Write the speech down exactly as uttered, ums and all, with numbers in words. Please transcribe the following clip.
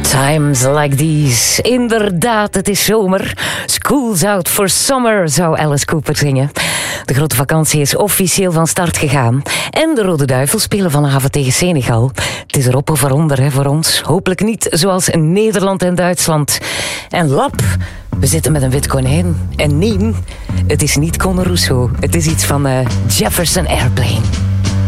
Times like these. Inderdaad, het is zomer. School's out for summer, zou Alice Cooper zingen. De grote vakantie is officieel van start gegaan. En de Rode Duivels spelen vanavond tegen Senegal. Het is erop of eronder hè, voor ons. Hopelijk niet zoals Nederland en Duitsland. En Lap, we zitten met een wit konijn. En nee, het is niet Conor Rousseau. Het is iets van uh, Jefferson Airplane.